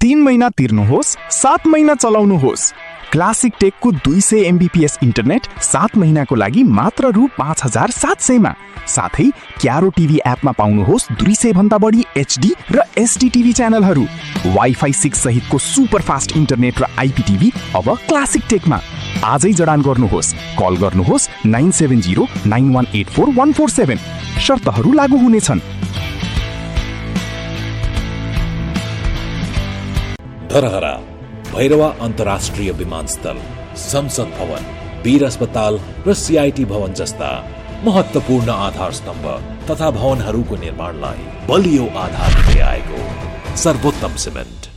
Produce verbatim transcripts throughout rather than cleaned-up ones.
तीन महिना तिर्नुहोस्, सात महिना चलाउनुहोस्। क्लासिक टेकको दुई सय एमबीपीएस इन्टरनेट सात महिनाको लागि मात्र रु पाँच हजार सात सयमा। साथै क्यारो टिभी एपमा पाउनुहोस् दुई सय भन्दा बढी एचडी र एसडी टिभी च्यानलहरू। वाइफाई सिक्स सहितको सुपर फास्ट इन्टरनेट र आइपीटिभी अब क्लासिक टेकमा। आजै जडान गर्नुहोस्। कल गर्नुहोस् nine seven zero nine one eight four one four seven. शर्तहरू लागू हुनेछन्। धरहरा, भैरवा अन्तर्राष्ट्रिय विमानस्थल, संसद भवन, वीर अस्पताल र सीआईटी भवन जस्ता महत्त्वपूर्ण आधार स्तम्भ तथा भवनहरूको निर्माणलाई बलियो आधार दिँदै आएको सर्वोत्तम सिमेन्ट।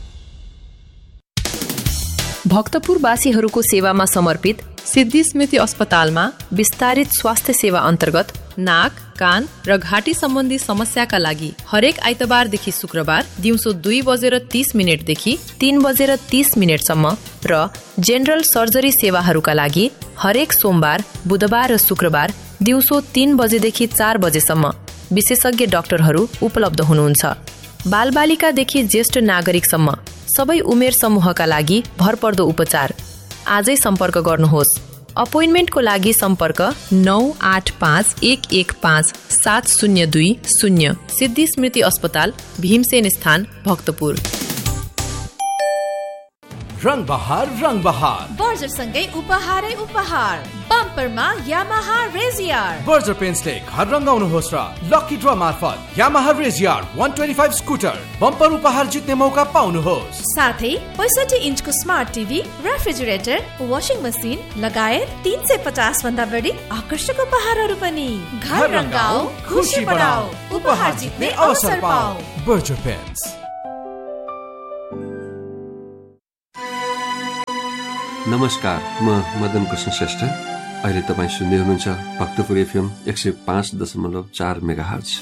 भक्तपुरवासीहरूको सेवामा समर्पित सिद्धि स्मृति अस्पतालमा विस्तारित स्वास्थ्य सेवा अन्तर्गत नाक, कान र घाँटी सम्बन्धी समस्याका लागि हरेक आइतबारदेखि शुक्रबार दिउँसो दुई बजेर तीस मिनटदेखि तीन बजेर तीस मिनटसम्म र जेनरल सर्जरी सेवाहरूका लागि हरेक सोमबार, बुधबार र शुक्रबार दिउँसो तीन बजेदेखि चार बजेसम्म विशेषज्ञ डाक्टरहरू उपलब्ध हुनुहुन्छ। बालबालिकादेखि ज्येष्ठ नागरिकसम्म सबै उमेर समूहका लागि भरपर्दो उपचार। आजै सम्पर्क गर्नुहोस्। अपोइन्टमेन्टको लागि सम्पर्क नौ आठ पाँच एक एक पाँच सात शून्य दुई शून्य। सिद्धि स्मृति अस्पताल, भीमसेन स्थान, भक्तपुर। रंग बहार रंग बहार बर्जर सँगै उपहारै उपहार। बम्परमा यामाहा रेजियर। बर्जर पेन्ट्सले घर रंगाउनुहोस् र लकी ड्र मार्फत यामाहा रेजियर एक सय पच्चीस स्कुटर बम्पर उपहार जित्ने मौका पाउनुहोस्। साथै पैँसठी इन्चको smart TV, refrigerator, washing machine लगायत तीन सय पचास भन्दा बढी आकर्षक उपहारहरू पनि। घर रंगाऊ, खुशी बढाऊ, उपहार जित्ने अवसर पाऊ। Berger paints. नमस्कार, म मदन कृष्ण श्रेष्ठ। अहिले तपाईँ सुन्दै हुनुहुन्छ भक्तपुर एफएम एक सय पाँच दशमलव चार mega hertz.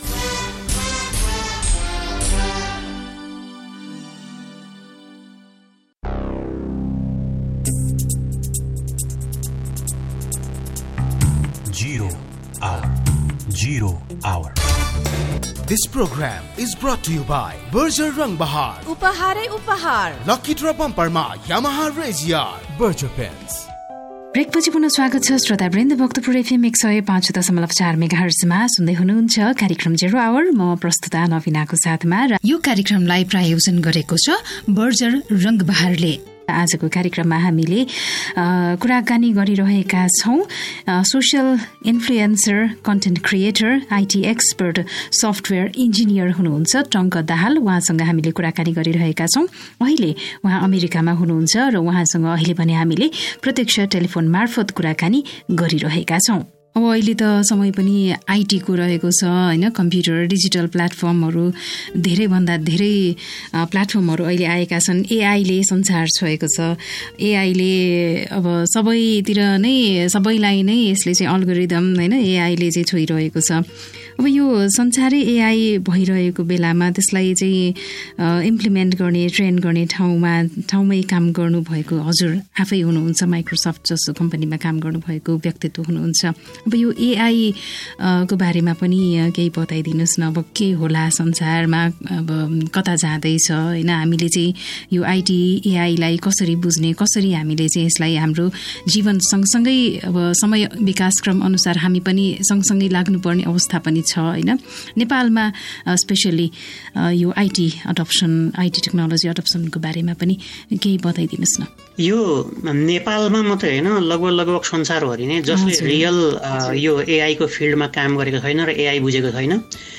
Zero hour. Zero hour. This program is brought to you by Berger Rang Bahar. उपहारै उपहार। Lucky Draw Bumper मा Yamaha Razor. Berger Pens. ब्रेकपछि पुनः स्वागत छ श्रोतावृन्द। भक्तपुर एफएम एक सय पाँच दशमलव चार मेगाहर्जमा सुन्दै हुनुहुन्छ कार्यक्रम जेरो आवर। म प्रस्तुता नवीनाको साथमा र यो कार्यक्रमलाई प्रायोजन गरेको छ बर्जर रंग बहारले। आजको कार्यक्रममा हामीले कुराकानी गरिरहेका छौं social influencer, content creator, IT expert, software engineer हुनुहुन्छ टङ्क दाहाल। उहाँसँग हामीले कुराकानी गरिरहेका छौं। अहिले उहाँ अमेरिकामा हुनुहुन्छ र उहाँसँग अहिले पनि हामीले प्रत्यक्ष टेलिफोन मार्फत कुराकानी गरिरहेका छौं। अब अहिले त समय पनि आईटीको रहेको छ हैन। कम्प्युटर, डिजिटल प्लेटफर्महरू, धेरैभन्दा धेरै प्लेटफर्महरू अहिले आएका छन्। एआईले संसार छोएको छ। एआईले अब सबैतिर नै, सबैलाई नै यसले चाहिँ अल्गोरिदम हैन एआईले चाहिँ छोइरहेको छ। अब यो संसारै एआई भइरहेको बेलामा त्यसलाई चाहिँ इम्प्लिमेन्ट गर्ने, ट्रेन गर्ने ठाउँमा ठाउँमै काम गर्नुभएको हजुर आफै हुनुहुन्छ। माइक्रोसफ्ट जस्तो कम्पनीमा काम गर्नुभएको व्यक्तित्व हुनुहुन्छ। अब यो एआई को बारेमा पनि केही बताइदिनुहोस् न। अब के होला संसारमा, अब कता जाँदैछ हैन। हामीले चाहिँ यो आईटी एआईलाई कसरी बुझ्ने, कसरी हामीले चाहिँ यसलाई हाम्रो जीवन सँगसँगै अब समय विकासक्रम अनुसार हामी पनि सँगसँगै लाग्नुपर्ने अवस्था पनि छ हैन। नेपालमा स्पेशली यो आईटी अडप्सन, आईटी टेक्नोलोजी अडप्सनको बारेमा पनि केही बताइदिनुहोस् न। यो नेपालमा मात्रै हैन, लगभग लगभग संसारभरि नै जसले रियल यो एआई को फिल्डमा काम गरेको छैन र एआई बुझेको छैन।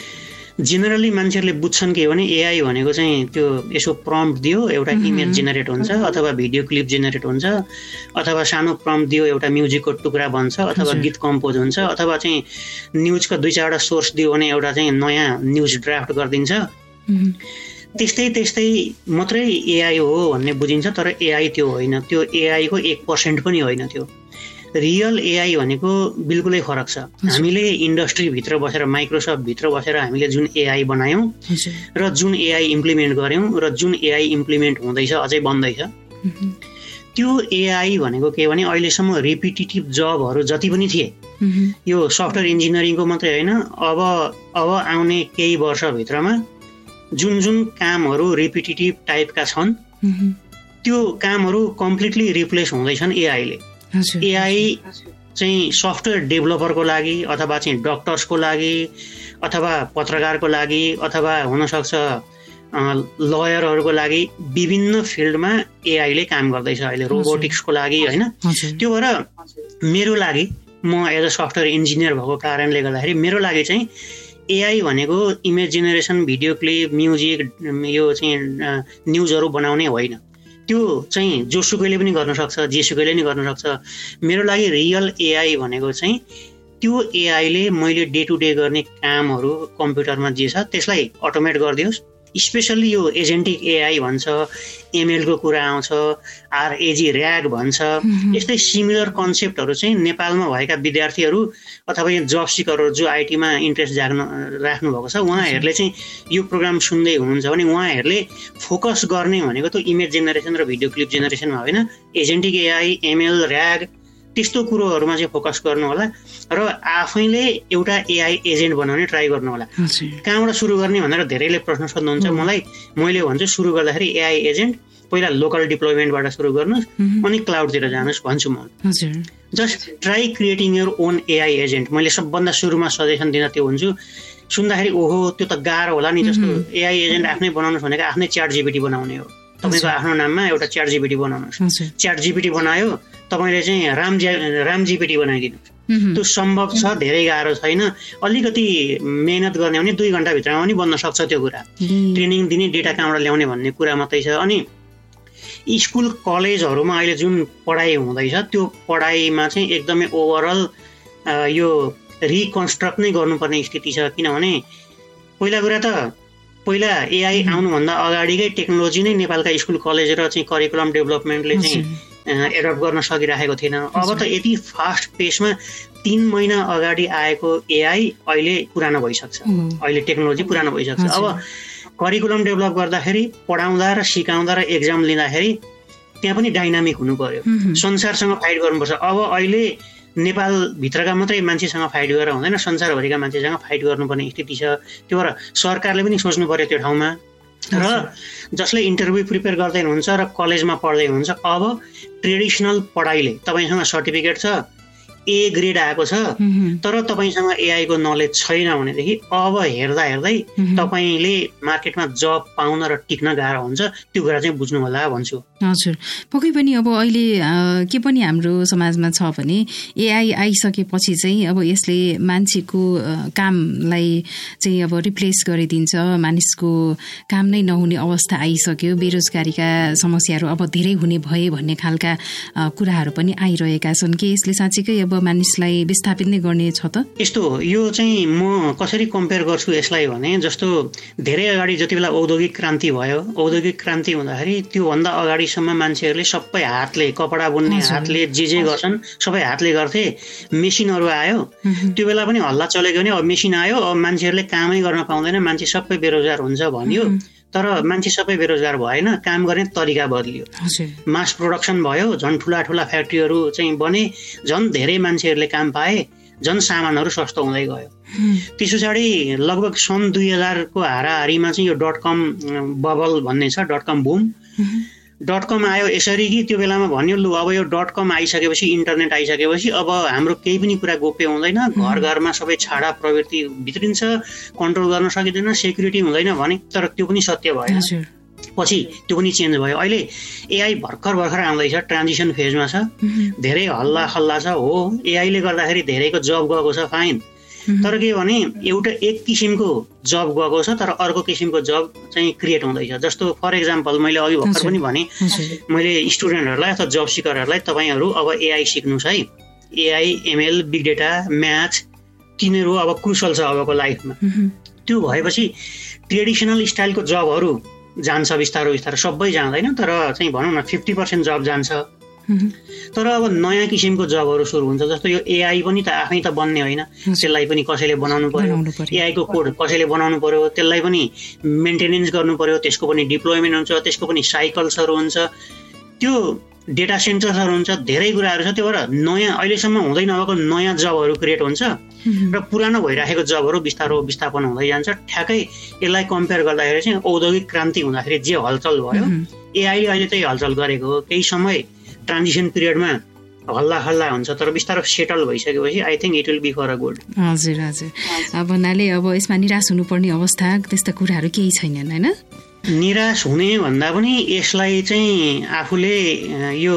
जेनरली मान्छेहरूले बुझ्छन् के भने एआई भनेको चाहिँ त्यो यसो प्रम्प्ट दियो एउटा इमेज जेनेरेट हुन्छ, अथवा भिडियो क्लिप जेनेरेट हुन्छ, अथवा सानो प्रम्प्ट दियो एउटा म्युजिकको टुक्रा बन्छ, अथवा गीत कम्पोज हुन्छ, अथवा चाहिँ न्युजका दुई चारवटा सोर्स दियो भने एउटा चाहिँ नयाँ न्युज ड्राफ्ट गरिदिन्छ। त्यस्तै त्यस्तै मात्रै एआई हो भन्ने बुझिन्छ। तर एआई त्यो होइन। त्यो एआई को एक पर्सेन्ट पनि होइन। त्यो रियल एआई भनेको बिल्कुलै फरक छ। हामीले इन्डस्ट्रीभित्र बसेर, माइक्रोसफ्ट भित्र बसेर हामीले जुन एआई बनायौँ र जुन एआई इम्प्लिमेन्ट गर्यौँ र जुन एआई इम्प्लिमेन्ट हुँदैछ, अझै बन्दैछ, त्यो एआई भनेको के भने अहिलेसम्म रिपिटेटिभ जबहरू जति पनि थिए, यो सफ्टवेयर इन्जिनियरिङको मात्रै होइन, अब अब आउने केही वर्षभित्रमा जुन जुन कामहरू रिपिटेटिभ टाइपका छन् त्यो कामहरू कम्प्लिटली रिप्लेस हुँदैछन् एआईले। एआई चाहिँ सफ्टवेयर डेभलपरको लागि अथवा चाहिँ डक्टर्सको लागि अथवा पत्रकारको लागि अथवा हुनसक्छ लयरहरूको लागि विभिन्न फिल्डमा एआईले काम गर्दैछ अहिले, रोबोटिक्सको लागि होइन। त्यो भएर मेरो लागि, म एज अ सफ्टवेयर इन्जिनियर भएको कारणले गर्दाखेरि मेरो लागि चाहिँ एआई भनेको image generation, video clip, music, यो चाहिँ न्युजहरू बनाउने होइन। त्यो चाहिँ जोसुकैले पनि गर्न सक्छ, जेसुकैले पनि गर्न सक्छ। मेरो लागि रियल एआई भनेको चाहिँ त्यो एआईले मैले डे टु डे गर्ने कामहरू कम्प्युटरमा जे छ त्यसलाई अटोमेट गरिदियोस्। स्पेसल्ली यो एजेन्टिक एआई भन्छ, एमएलको कुरा आउँछ, आरएजी ऱ्याग भन्छ, यस्तै सिमिलर कन्सेप्टहरू चाहिँ नेपालमा भएका विद्यार्थीहरू अथवा यो जब सिकरहरू जो आइटीमा इन्ट्रेस्ट जाग्न राख्नु भएको छ उहाँहरूले चाहिँ यो प्रोग्राम सुन्दै हुनुहुन्छ भने उहाँहरूले फोकस गर्ने भनेको त्यो इमेज जेनेरेसन र भिडियो क्लिप जेनेरेसनमा होइन, एजेन्टिक एआई, एमएल, ऱ्याग त्यस्तो कुरोहरूमा चाहिँ फोकस गर्नु होला र आफैले एउटा एआई एजेन्ट बनाउने ट्राई गर्नु होला। कहाँबाट सुरु गर्ने भनेर धेरैले प्रश्न सोध्नुहुन्छ मलाई। मैले भन्छु सुरु गर्दाखेरि एआई एजेन्ट पहिला लोकल डिप्लोयमेन्टबाट सुरु गर्नुहोस्, अनि क्लाउडतिर जानुहोस् भन्छु म। Just try creating your own AI agent. मैले सबभन्दा सुरुमा सजेसन दिन त्यो हुन्छु। सुन्दाखेरि ओहो त्यो त गाह्रो होला नि, जस्तो एआई एजेन्ट आफ्नै बनाउनुहोस् भनेको आफ्नै च्याट जिपिटी बनाउने हो। तपाईँको आफ्नो नाममा एउटा च्याट जिपिटी बनाउनुहोस्। च्याट जिपिटी बनायो तपाईँले चाहिँ राम राम जिपिटी बनाइदिनुहोस्। त्यो सम्भव छ, धेरै गाह्रो छैन। अलिकति मेहनत गर्ने भने दुई घन्टाभित्रमा पनि बन्न सक्छ त्यो कुरा। ट्रेनिङ दिने, डेटा कहाँबाट ल्याउने भन्ने कुरा मात्रै छ। अनि स्कुल कलेजहरूमा अहिले जुन पढाइ हुँदैछ त्यो पढाइमा चाहिँ एकदमै ओभरअल यो रिकन्स्ट्रक्ट नै गर्नुपर्ने स्थिति छ। किनभने पहिला कुरा त पहिला एआई आउनुभन्दा अगाडिकै टेक्नोलोजी नै नेपालका स्कुल कलेज र चाहिँ करिकुलम डेभलपमेन्टले चाहिँ एडप्ट गर्न सकिरहेको थिएन। अब त यति फास्ट पेसमा तीन महिना अगाडि आएको एआई अहिले पुरानो भइसक्छ, अहिले टेक्नोलोजी पुरानो भइसक्छ। अब करिकुलम डेभलप गर्दाखेरि, पढाउँदा र सिकाउँदा र एक्जाम लिँदाखेरि त्यहाँ पनि डाइनामिक हुनु पर्यो, संसारसँग फाइट गर्नुपर्छ। अब अहिले नेपालभित्रका मात्रै मान्छेसँग फाइट गरेर हुँदैन, संसारभरिका मान्छेसँग फाइट गर्नुपर्ने स्थिति छ। त्यो भएर सरकारले पनि सोच्नु पर्यो त्यो ठाउँमा। र जसले इन्टरभ्यू प्रिपेयर गर्दै हुनुहुन्छ र कलेजमा पढ्दै हुनुहुन्छ, अब ट्रेडिसनल पढाइले तपाईँसँग सर्टिफिकेट छ, ए ग्रेड आएको छ, तर तपाईँसँग एआई को नलेज छैन भनेदेखि अब हेर्दा हेर्दै तपाईँले मार्केटमा जब पाउन र टिक्न गाह्रो हुन्छ। त्यो कुरा चाहिँ बुझ्नु होला भन्छु। हजुर, पक्कै पनि अब अहिले के पनि हाम्रो समाजमा छ भने एआई आइसकेपछि चाहिँ अब यसले मान्छेको कामलाई चाहिँ अब रिप्लेस गरिदिन्छ, मानिसको काम नै नहुने अवस्था आइसक्यो, बेरोजगारीका समस्याहरू अब धेरै हुने भए भन्ने खालका कुराहरू पनि आइरहेका छन्। के यसले साँच्चीकै अब मानिसलाई विस्थापित नै गर्ने छ त? यस्तो यो चाहिँ म कसरी कम्पेयर गर्छु यसलाई भने, जस्तो धेरै अगाडि जति बेला औद्योगिक क्रान्ति भयो, औद्योगिक क्रान्ति हुँदाखेरि त्योभन्दा अगाडिसम्म मान्छेहरूले सबै हातले, कपडा बुन्ने हातले जे जे गर्छन् सबै हातले गर्थे। मेसिनहरू आयो, त्यो बेला पनि हल्ला चलेको भने अब मेसिन आयो, अब मान्छेहरूले कामै गर्न पाउँदैन, मान्छे सबै बेरोजगार हुन्छ भनियो। तर मान्छे सबै बेरोजगार भएन, काम गर्ने तरिका बदलियो, मास प्रोडक्सन भयो, झन् ठुला ठुला फ्याक्ट्रीहरू चाहिँ बने, झन् धेरै मान्छेहरूले काम पाए, झन् सामानहरू सस्तो हुँदै गयो। त्यस पछाडि लगभग सन् दुई हजारको हाराहारीमा चाहिँ यो डट कम बबल भन्ने छ, डट कम बुम। डट कम आयो यसरी कि त्यो बेलामा भन्यो लु अब यो डट कम आइसकेपछि, इन्टरनेट आइसकेपछि अब हाम्रो केही पनि कुरा गोप्य हुँदैन, घर घरमा सबै छाडा प्रवृत्ति भित्रिन्छ, कन्ट्रोल गर्न सकिँदैन, सेक्युरिटी हुँदैन भने। तर त्यो पनि सत्य भएन, पछि त्यो पनि चेन्ज भयो। अहिले एआई भर्खर भर्खर आउँदैछ, ट्रान्जिसन फेजमा छ, धेरै हल्ला खल्ला छ। हो, एआईले गर्दाखेरि धेरैको जब गएको छ, फाइन। तर के भने एउटा एक किसिमको जब गएको छ, तर अर्को किसिमको जब चाहिँ क्रिएट हुँदैछ। जस्तो फर इक्जाम्पल मैले अघि भर्खर पनि भने, मैले स्टुडेन्टहरूलाई अथवा जब सिकरहरूलाई तपाईँहरू अब एआई सिक्नुहोस् है, AI, ML, big data, math, तिनीहरू अब क्रुसल छ अबको लाइफमा। त्यो भएपछि ट्रेडिसनल स्टाइलको जबहरू जान्छ बिस्तारो बिस्तारो, सबै जाँदैन, तर चाहिँ भनौँ न फिफ्टी पर्सेन्ट जब जान्छ। तर अब नयाँ किसिमको जबहरू सुरु हुन्छ। जस्तो यो एआई पनि त आफै त बन्ने होइन, त्यसलाई पनि कसैले बनाउनु पर्यो, एआई को कोड कसैले बनाउनु पर्यो, त्यसलाई पनि मेन्टेनेन्स गर्नु पर्यो, त्यसको पनि डिप्लोयमेन्ट हुन्छ, त्यसको पनि साइकल्सहरू हुन्छ, त्यो डेटा सेन्टर्सहरू हुन्छ, धेरै कुराहरू छ। त्यो भएर नयाँ अहिलेसम्म हुँदै नभएको नयाँ जबहरू क्रिएट हुन्छ। र पुरानो भइराखेको जबहरू बिस्तारो विस्थापन हुँदै जान्छ। ठ्याक्कै यसलाई कम्पेयर गर्दाखेरि चाहिँ औद्योगिक क्रान्ति हुँदाखेरि जे हलचल भयो एआईले अहिले चाहिँ हलचल गरेको हो। केही समय ट्रान्जिसन पिरियडमा हल्ला हल्ला हुन्छ तर बिस्तारो सेटल भइसकेपछि I think it will be for a good. हजुर हजुर भन्नाले अब यसमा निराश हुनुपर्ने अवस्था त्यस्ता कुराहरू केही छैनन् होइन? निराश हुने भन्दा पनि यसलाई चाहिँ आफूले यो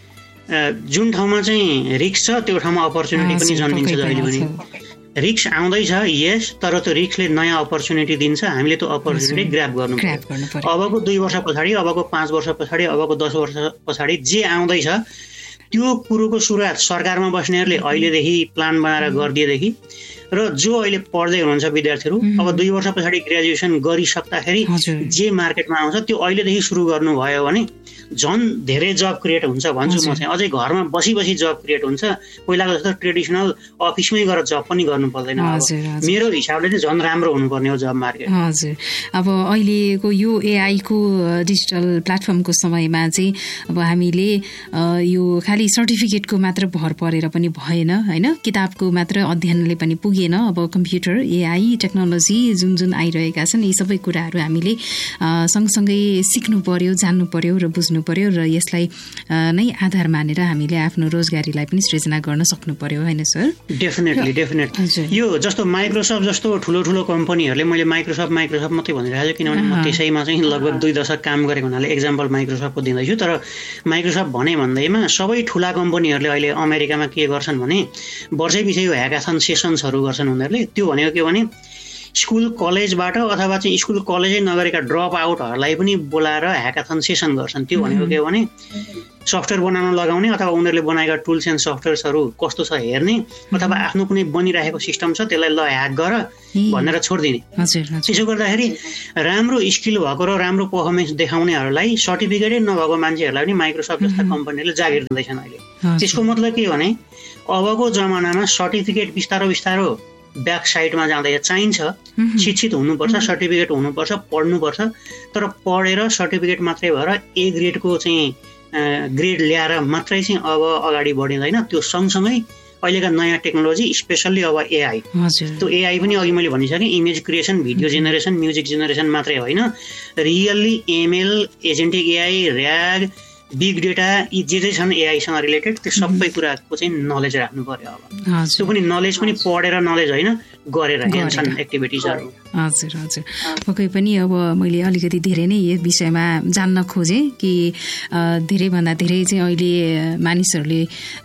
जुन ठाउँमा चाहिँ रिस्क छ त्यो ठाउँमा अपर्च्युनिटी पनि जन्मिन्छ। जहिले पनि रिस्क आउँदैछ यस, तर त्यो रिस्कले नयाँ अपर्च्युनिटी दिन्छ। हामीले त्यो अपर्च्युनिटी ग्र्याब गर्नु पर्यो। अबको दुई वर्ष पछाडि, अबको पाँच वर्ष पछाडि, अबको दस वर्ष पछाडि जे आउँदैछ त्यो कुरोको सुरुवात सरकारमा बस्नेहरूले अहिलेदेखि प्लान बनाएर गरिदिएदेखि र जो अहिले पढ्दै हुनुहुन्छ विद्यार्थीहरू अब दुई वर्ष पछाडि ग्रेजुएसन गरिसक्दाखेरि जे मार्केटमा आउँछ त्यो अहिलेदेखि सुरु गर्नुभयो भने झन् धेरै जब क्रिएट हुन्छ भन्छु म चाहिँ। अझै घरमा बसी बसी जब क्रिएट हुन्छ। पहिलाको जस्तो ट्रेडिसनल अफिसमै गएर जब पनि गर्नु पर्दैन। मेरो हिसाबले चाहिँ झन् राम्रो हुनुपर्ने हो जब मार्केट। हजुर अब अहिलेको यो एआईको डिजिटल प्लेटफर्मको समयमा चाहिँ अब हामीले यो खालि सर्टिफिकेटको मात्र भर परेर पनि भएन होइन, किताबको मात्र अध्ययनले पनि पुगेन। अब कम्प्युटर एआई टेक्नोलोजी जुन जुन आइरहेका छन् यी सबै कुराहरू हामीले सँगसँगै सिक्नु पर्यो, जान्नु पर्यो र बुझ्नु पर्यो र यसलाई नै आधार मानेर हामीले आफ्नो रोजगारीलाई पनि सृजना गर्न सक्नु पर्यो होइन सर? डेफिनेटली डेफिनेटली यो जस्तो माइक्रोसफ्ट जस्तो ठुलो ठुलो कम्पनीहरूले, मैले माइक्रोसफ्ट माइक्रोसफ्ट मात्रै भनिरहेको छु किनभने म त्यसैमा चाहिँ लगभग दुई दशक काम गरेको हुनाले एक्जाम्पल माइक्रोसफ्टको दिँदैछु। तर माइक्रोसफ्ट भने भन्दैमा सबै ठुला कम्पनीहरूले अहिले अमेरिकामा के गर्छन् भने वर्षै पछि यो ह्याकाथन सेसन्सहरू गर्छन् उनीहरूले। त्यो भनेको के भने स्कुल कलेजबाट अथवा चाहिँ स्कुल कलेजै नगरेका ड्रप आउटहरूलाई पनि बोलाएर ह्याकाथन सेसन गर्छन्। त्यो भनेको के भने सफ्टवेयर बनाउन लगाउने अथवा उनीहरूले बनाएका टुल्स एन्ड सफ्टवेयर्सहरू कस्तो छ हेर्ने अथवा आफ्नो कुनै बनिरहेको सिस्टम छ त्यसलाई ल ह्याक गर भनेर छोडिदिने। त्यसो गर्दाखेरि राम्रो स्किल भएको र राम्रो पर्फर्मेन्स देखाउनेहरूलाई सर्टिफिकेटै नभएको मान्छेहरूलाई पनि माइक्रोसफ्ट जस्ता कम्पनीहरूले जागिर दिँदैछन् अहिले। त्यसको मतलब के भने अबको जमानामा सर्टिफिकेट बिस्तारो बिस्तारो ब्याक साइडमा जाँदैछ। चाहिन्छ, शिक्षित हुनुपर्छ, सर्टिफिकेट हुनुपर्छ, पढ्नुपर्छ, तर पढेर सर्टिफिकेट मात्रै भएर ए ग्रेडको चाहिँ ग्रेड ल्याएर मात्रै चाहिँ अब अगाडि बढिँदैन। त्यो सँगसँगै अहिलेका नयाँ टेक्नोलोजी स्पेसल्ली अब एआई, त्यो एआई पनि अघि मैले भनिसकेँ image creation, video generation, music generation मात्रै होइन, really ML, एजेन्टिक AI, ऱ्याग, big data यी जे जे छन् एआईसँग रिलेटेड त्यो सबै कुराको चाहिँ नलेज राख्नु पर्यो। अब त्यो पनि नलेज पनि पढेर नलेज होइन, गरेर हेर्छन् एक्टिभिटिजहरू। हजुर हजुर पक्कै पनि अब मैले अलिकति धेरै नै यो विषयमा जान्न खोजेँ कि धेरैभन्दा धेरै चाहिँ अहिले मानिसहरूले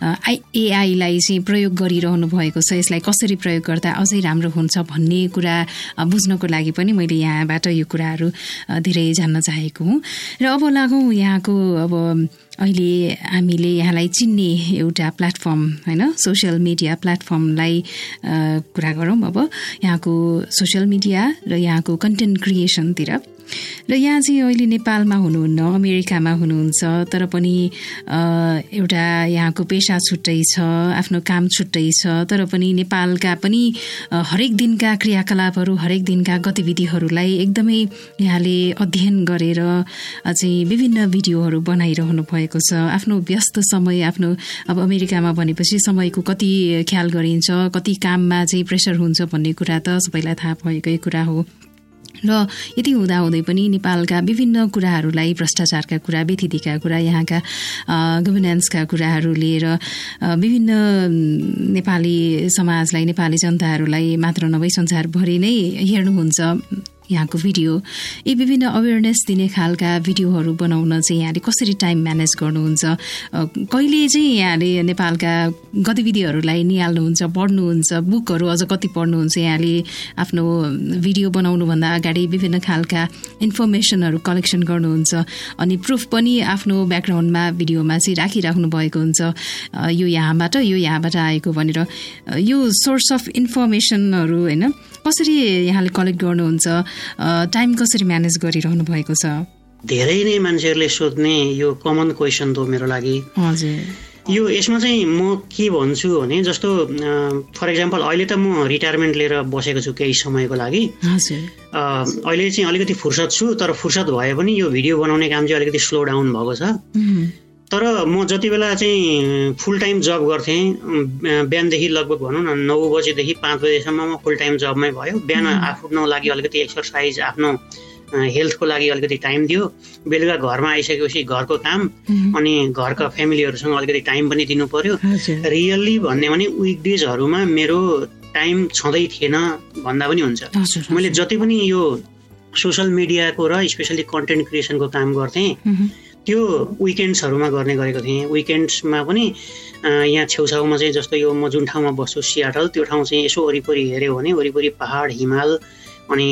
एआईलाई चाहिँ प्रयोग गरिरहनु भएको छ, यसलाई कसरी प्रयोग गर्दा अझै राम्रो हुन्छ भन्ने कुरा बुझ्नको लागि पनि मैले यहाँबाट यो कुराहरू धेरै जान्न चाहेको हुँ। र अब लागौँ यहाँको अब अहिले हामीले यहाँलाई चिन्ने एउटा प्लेटफर्म होइन सोसियल मिडिया प्लेटफर्मलाई कुरा गरौँ। अब यहाँको सोसियल मिडिया र यहाँको कन्टेन्ट क्रिएसनतिर र यहाँ चाहिँ अहिले नेपालमा हुनुहुन्न, अमेरिकामा हुनुहुन्छ, तर पनि एउटा यहाँको पेसा छुट्टै छ, आफ्नो काम छुट्टै छ, तर पनि नेपालका पनि हरेक दिनका क्रियाकलापहरू, हरेक दिनका गतिविधिहरूलाई एकदमै यहाँले अध्ययन गरेर चाहिँ विभिन्न भिडियोहरू बनाइरहनु भएको छ। आफ्नो व्यस्त समय, आफ्नो अब अमेरिकामा भनेपछि समयको कति ख्याल गरिन्छ, कति काममा चाहिँ प्रेसर हुन्छ भन्ने कुरा त सबैलाई थाहा भएकै कुरा हो। र यति हुँदाहुँदै पनि नेपालका विभिन्न कुराहरूलाई, भ्रष्टाचारका कुरा, बेथिदिका कुरा, यहाँका गभर्नेन्सका कुराहरू लिएर विभिन्न नेपाली समाजलाई, नेपाली जनताहरूलाई मात्र नभई संसारभरि नै हेर्नुहुन्छ यहाँको भिडियो। यी विभिन्न अवेरनेस दिने खालका भिडियोहरू बनाउन चाहिँ यहाँले कसरी टाइम म्यानेज गर्नुहुन्छ? कहिले चाहिँ यहाँले नेपालका गतिविधिहरूलाई निहाल्नुहुन्छ, पढ्नुहुन्छ, बुकहरू अझ कति पढ्नुहुन्छ? यहाँले आफ्नो भिडियो बनाउनुभन्दा अगाडि विभिन्न खालका इन्फर्मेसनहरू कलेक्सन गर्नुहुन्छ अनि प्रुफ पनि आफ्नो ब्याकग्राउन्डमा भिडियोमा चाहिँ राखिराख्नु भएको हुन्छ, यो यहाँबाट यो यहाँबाट आएको भनेर। यो सोर्स अफ इन्फर्मेसनहरू होइन कसरी यहाँले कलेक्ट गर्नुहुन्छ, टाइम कसरी म्यानेज गरिरहनु भएको छ? धेरै नै मान्छेहरूले सोध्ने यो कमन क्वेसन हो मेरो लागि। हजुर यो यसमा चाहिँ म के भन्छु भने जस्तो फर इक्जाम्पल अहिले त म रिटायरमेन्ट लिएर बसेको छु केही समयको लागि। हजुर अहिले चाहिँ अलिकति फुर्सद छु, तर फुर्सद भए पनि यो भिडियो बनाउने काम चाहिँ अलिकति स्लो डाउन भएको छ। तर म जति बेला चाहिँ फुल टाइम जब गर्थेँ, बिहानदेखि लगभग भनौँ न नौ बजेदेखि पाँच बजेसम्म म फुल टाइम जबमै भयो। बिहान आफ्नो लागि अलिकति एक्सर्साइज, आफ्नो हेल्थको लागि अलिकति टाइम दियो, बेलुका घरमा आइसकेपछि घरको काम अनि घरका फ्यामिलीहरूसँग अलिकति टाइम पनि दिनु पर्यो। रियल्ली भन्ने भने विकडेजहरूमा मेरो टाइम छँदै थिएन भन्दा पनि हुन्छ। मैले जति पनि यो सोसल मिडियाको र स्पेसली कन्टेन्ट क्रिएसनको काम गर्थेँ त्यो विकेन्ड्सहरूमा गर्ने गरेको थिएँ। विकेन्ड्समा पनि यहाँ छेउछाउमा चाहिँ जस्तो यो म जुन ठाउँमा बस्छु सियाटल, त्यो ठाउँ चाहिँ यसो वरिपरि हेऱ्यो भने वरिपरि पहाड, हिमाल अनि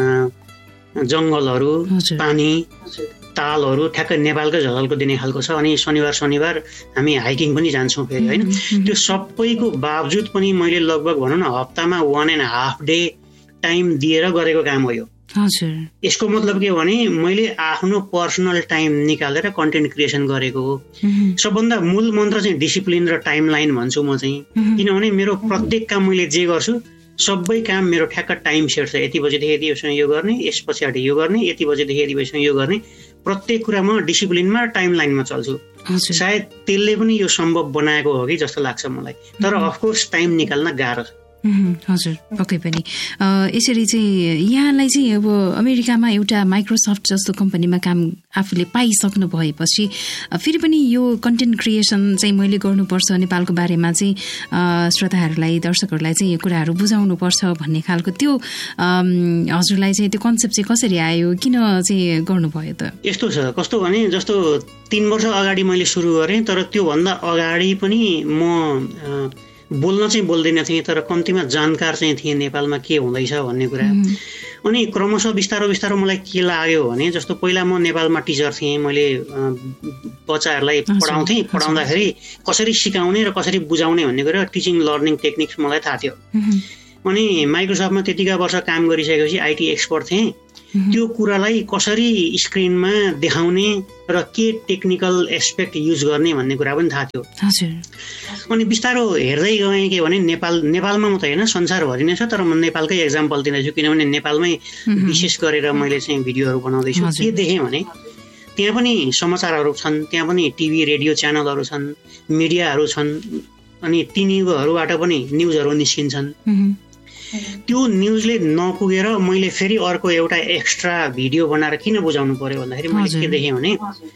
जङ्गलहरू, पानी, तालहरू ठ्याक्कै नेपालकै झलको दिने खालको छ। अनि शनिबार शनिबार हामी हाइकिङ पनि जान्छौँ फेरि होइन। त्यो सबैको बावजुद पनि मैले लगभग भनौँ न हप्तामा one and half day time दिएर गरेको काम हो यो। यसको मतलब के भने मैले आफ्नो पर्सनल टाइम निकालेर कन्टेन्ट क्रिएसन गरेको हो। सबभन्दा मूल मन्त्र चाहिँ डिसिप्लिन र टाइम लाइन भन्छु म चाहिँ, किनभने मेरो प्रत्येक काम मैले जे गर्छु सबै काम मेरो ठ्याक्क टाइम सेट छ। यति बजेदेखि यति बजीसम्म यो गर्ने, यस पछाडि यो गर्ने, यति बजेदेखि यति बजीसम्म यो गर्ने। प्रत्येक कुरा म डिसिप्लिनमा टाइम लाइनमा चल्छु। सायद त्यसले पनि यो सम्भव बनाएको हो कि जस्तो लाग्छ मलाई। तर अफकोर्स टाइम निकाल्न गाह्रो छ। हजुर, पक्कै पनि। यसरी चाहिँ यहाँलाई चाहिँ अब अमेरिकामा एउटा माइक्रोसफ्ट जस्तो कम्पनीमा काम आफूले पाइसक्नु भएपछि फेरि पनि यो कन्टेन्ट क्रिएसन चाहिँ मैले गर्नुपर्छ, नेपालको बारेमा चाहिँ श्रोताहरूलाई, दर्शकहरूलाई चाहिँ यो कुराहरू बुझाउनुपर्छ भन्ने खालको त्यो हजुरलाई चाहिँ त्यो कन्सेप्ट चाहिँ कसरी आयो, किन चाहिँ गर्नुभयो त? यस्तो छ, कस्तो भने जस्तो तीन वर्ष अगाडि मैले सुरु गरेँ, तर त्योभन्दा अगाडि पनि म बोल्न चाहिँ बोल्दैन थिएँ, तर कम्तीमा जानकार चाहिँ थिएँ नेपालमा के हुँदैछ भन्ने कुरा। अनि क्रमशः बिस्तारो बिस्तारो मलाई के लाग्यो भने जस्तो पहिला म नेपालमा टिचर थिएँ, मैले बच्चाहरूलाई पढाउँथेँ। पढाउँदाखेरि कसरी सिकाउने र कसरी बुझाउने भन्ने कुरा टिचिङ लर्निङ टेक्निक्स मलाई थाहा थियो। अनि माइक्रोसफ्टमा त्यतिका वर्ष काम गरिसकेपछि आइटी एक्सपर्ट थिएँ। त्यो कुरालाई कसरी स्क्रिनमा देखाउने र के टेक्निकल एस्पेक्ट युज गर्ने भन्ने कुरा पनि थाहा थियो। अनि बिस्तारो हेर्दै गएँ के भने नेपाल नेपालमा मात्रै होइन संसारभरि नै छ, तर म नेपालकै एक्जाम्पल दिँदैछु किनभने नेपालमै विशेष गरेर मैले चाहिँ भिडियोहरू बनाउँदैछु। के देखेँ भने त्यहाँ पनि समाचारहरू छन्, त्यहाँ पनि टिभी रेडियो च्यानलहरू छन्, मिडियाहरू छन्, अनि तिनीहरूबाट पनि न्युजहरू निस्किन्छन्। त्यो न्युजले नपुगेर मैले फेरि अर्को एउटा एक्स्ट्रा भिडियो बनाएर किन बुझाउनु पर्यो भन्दाखेरि मैले के देखेँ भने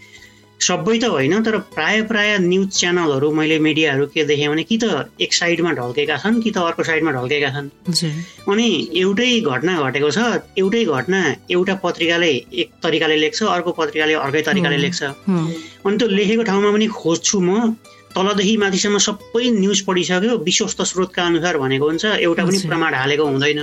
सबै त होइन, तर प्राय प्राय न्युज च्यानलहरू मैले मिडियाहरू के देखेँ भने कि त एक साइडमा ढल्केका छन् कि त अर्को साइडमा ढल्केका छन्। अनि एउटै घटना घटेको छ, एउटै घटना एउटा पत्रिकाले एक तरिकाले लेख्छ, अर्को पत्रिकाले अर्कै तरिकाले लेख्छ। अनि त्यो लेखेको ठाउँमा पनि खोज्छु म, तलदेखि माथिसम्म सबै न्युज पढिसक्यो, विश्वस्त स्रोतका अनुसार भनेको हुन्छ, एउटा पनि प्रमाण हालेको हुँदैन।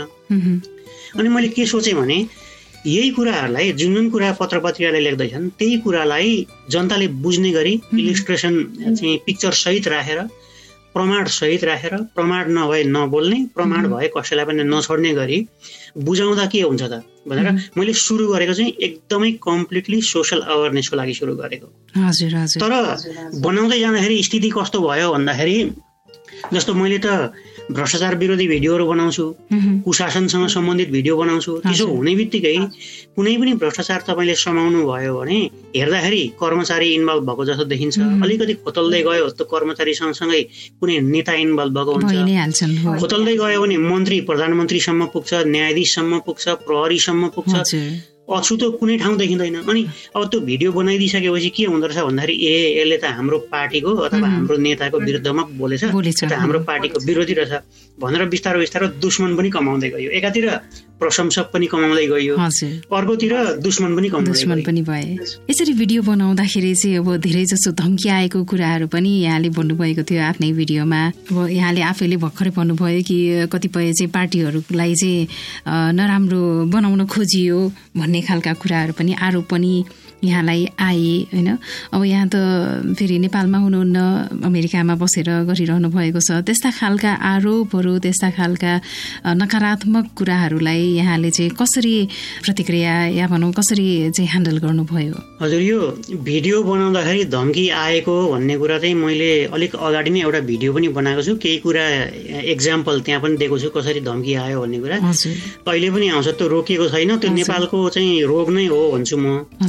अनि मैले के सोचेँ भने यही कुराहरूलाई जुन जुन कुरा पत्र पत्रिकाले लेख्दैछन् त्यही कुरालाई जनताले बुझ्ने गरी इलिस्ट्रेसन चाहिँ पिक्चर सहित राखेर, प्रमाण सहित राखेर, प्रमाण नभए नबोल्ने, प्रमाण भए कसैलाई पनि नछोड्ने गरी बुझाउँदा के हुन्छ त भनेर मैले सुरु गरेको चाहिँ एकदमै कम्प्लिटली सोसल अवेरनेसको लागि सुरु गरेको। हजुर हजुर। तर बनाउँदै जाँदाखेरि स्थिति कस्तो भयो भन्दाखेरि जस्तो मैले त भ्रष्टाचार विरोधी भिडियोहरू बनाउँछु, कुशासनसँग सम्बन्धित भिडियो बनाउँछु। त्यसो हुने बित्तिकै कुनै पनि भ्रष्टाचार तपाईँले समाउनु भयो भने हेर्दाखेरि कर्मचारी इन्भल्भ भएको जस्तो देखिन्छ। अलिकति खोतल्दै गयो त कर्मचारी सँगसँगै कुनै नेता इन्भल्भ भएको हुन्छ। खोतल्दै गयो भने मन्त्री प्रधानमन्त्रीसम्म पुग्छ, न्यायाधीशसम्म पुग्छ, प्रहरीसम्म पुग्छ, अछुतो कुनै ठाउँ देखिँदैन। अनि अब त्यो भिडियो बनाइदिइसकेपछि के हुँदो रहेछ भन्दाखेरि ए यसले त हाम्रो पार्टीको अथवा हाम्रो नेताको विरुद्धमा बोलेछ, त हाम्रो पार्टीको विरोधी रहेछ भनेर बिस्तारो बिस्तारो दुश्मन पनि कमाउँदै गयो। एकातिर प्रशंसक पनि कमाउँदै गयो, अर्कोतिर दुश्मन पनि दुश्मन पनि भए। यसरी भिडियो बनाउँदाखेरि चाहिँ अब धेरै जसो धम्की आएको कुराहरू पनि यहाँले भन्नुभएको थियो आफ्नै भिडियोमा। अब यहाँले आफैले भर्खरै भन्नुभयो कि कतिपय चाहिँ पार्टीहरूलाई चाहिँ नराम्रो बनाउन खोजियो भन्ने खालका कुराहरू पनि आरोप पनि यहाँलाई आए होइन। अब यहाँ त फेरि नेपालमा हुनुहुन्न, अमेरिकामा बसेर गरिरहनु भएको छ। त्यस्ता खालका आरोपहरू, त्यस्ता खालका नकारात्मक कुराहरूलाई यहाँले चाहिँ कसरी प्रतिक्रिया या भनौँ कसरी चाहिँ ह्यान्डल गर्नुभयो? हजुर, यो भिडियो बनाउँदाखेरि धम्की आएको भन्ने कुरा चाहिँ मैले अलिक अगाडि नै एउटा भिडियो पनि बनाएको छु। केही कुरा एक्जाम्पल त्यहाँ पनि दिएको छु कसरी धम्की आयो भन्ने कुरा। अहिले पनि आउँछ, त्यो रोकिएको छैन, त्यो नेपालको चाहिँ रोग नै हो भन्छु म।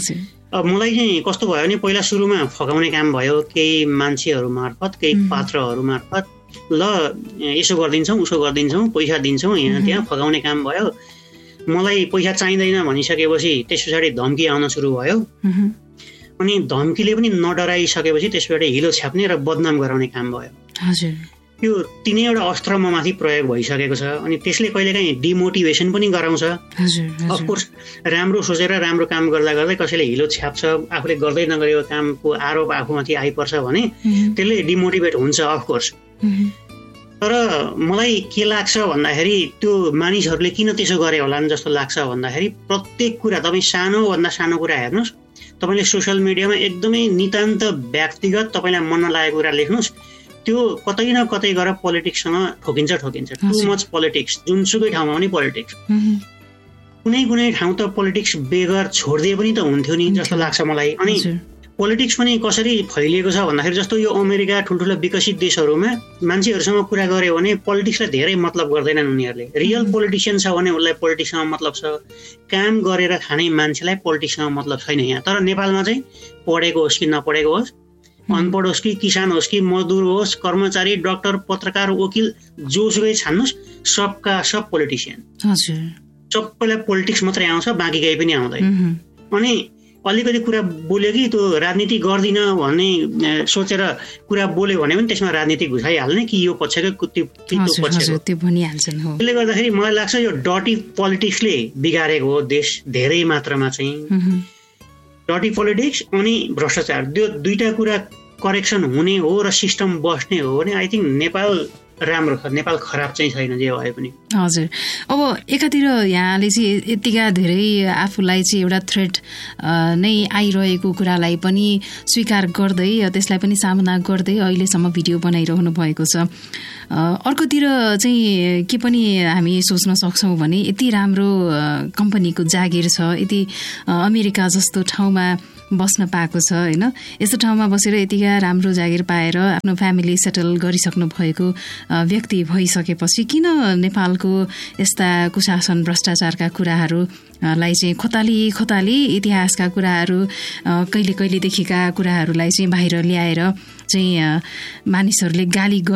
अब मलाई चाहिँ कस्तो भयो भने पहिला सुरुमा फकाउने काम भयो केही मान्छेहरू मार्फत केही पात्रहरू मार्फत ल यसो गरिदिन्छौँ उसो गरिदिन्छौँ पैसा दिन्छौँ यहाँ त्यहाँ फकाउने काम भयो मलाई पैसा चाहिँदैन भनिसकेपछि त्यस पछाडि धम्की आउन सुरु भयो अनि धम्कीले पनि नडराइसकेपछि त्यस पछाडि हिलो छ्याप्ने र बदनाम गराउने काम भयो यो तिनैवटा अस्त्र म माथि प्रयोग भइसकेको छ अनि त्यसले कहिलेकाहीँ डिमोटिभेसन पनि गराउँछ अफकोर्स राम्रो सोचेर राम्रो काम गर्दा गर्दै कसैले हिलो छ्याप्छ आफूले गर्दै नगरेको कामको आरोप आफूमाथि आइपर्छ भने त्यसले डिमोटिभेट हुन्छ अफकोर्स तर मलाई के लाग्छ भन्दाखेरि त्यो मानिसहरूले किन त्यसो गरे होला जस्तो लाग्छ भन्दाखेरि प्रत्येक कुरा तपाईँ सानोभन्दा सानो कुरा हेर्नुहोस् तपाईँले सोसियल मिडियामा एकदमै नितान्त व्यक्तिगत तपाईँलाई मनमा लागेको कुरा लेख्नुहोस् त्यो कतै न कतै गएर पोलिटिक्ससँग ठोकिन्छ ठोकिन्छ टु मच पोलिटिक्स जुनसुकै ठाउँमा पनि पोलिटिक्स कुनै कुनै ठाउँ त पोलिटिक्स बेगर छोडिदिए पनि त हुन्थ्यो नि जस्तो लाग्छ मलाई अनि पोलिटिक्स पनि कसरी फैलिएको छ भन्दाखेरि जस्तो यो अमेरिका ठुल्ठुला विकसित देशहरूमा मान्छेहरूसँग कुरा गऱ्यो भने पोलिटिक्सलाई धेरै मतलब गर्दैनन् उनीहरूले रियल पोलिटिसियन छ भने उसलाई पोलिटिक्ससँग मतलब छ काम गरेर खाने मान्छेलाई पोलिटिक्ससँग मतलब छैन यहाँ तर नेपालमा चाहिँ पढेको होस् कि नपढेको होस् अनपढ होस् कि किसान होस् कि मजदुर होस् कर्मचारी डाक्टर पत्रकार वकिल जोसुकै छान्नुहोस् सबका सब पोलिटिसियन सबैलाई पोलिटिक्स मात्रै आउँछ बाँकी केही पनि आउँदैन अनि अलिकति कुरा बोल्यो कि त्यो राजनीति गर्दिन भन्ने सोचेर कुरा बोल्यो भने पनि त्यसमा राजनीति घुसाइहाल्ने कि यो पक्षको त्यो पक्षको त्यसले गर्दाखेरि मलाई लाग्छ यो डटी पोलिटिक्सले बिगारेको हो देश धेरै मात्रामा चाहिँ डटी पोलिटिक्स अनि भ्रष्टाचार त्यो दुईटा कुरा करेक्सन हुने हो र सिस्टम बस्ने हो भने आई थिङ्क नेपाल राम्रो छ नेपाल खराब चाहिँ छैन जे भए पनि हजुर अब एकातिर यहाँले चाहिँ यतिका धेरै आफूलाई चाहिँ एउटा थ्रेट नै आइरहेको कुरालाई पनि स्वीकार गर्दै त्यसलाई पनि सामना गर्दै अहिलेसम्म भिडियो बनाइरहनु भएको छ अर्कोतिर चाहिँ के पनि हामी सोच्न सक्छौँ भने यति राम्रो कम्पनीको जागिर छ यति अमेरिका जस्तो ठाउँमा बस्न पाएको छ होइन यस्तो ठाउँमा बसेर यतिका राम्रो जागिर पाएर आफ्नो फ्यामिली सेटल गरिसक्नु भएको व्यक्ति भइसकेपछि किन नेपालको यस्ता कुशासन भ्रष्टाचारका कुराहरूलाई चाहिँ खोताली खोताली इतिहासका कुराहरू कहिले कहिलेदेखिका कुराहरूलाई चाहिँ बाहिर ल्याएर चाहिँ मानिसहरूले गाली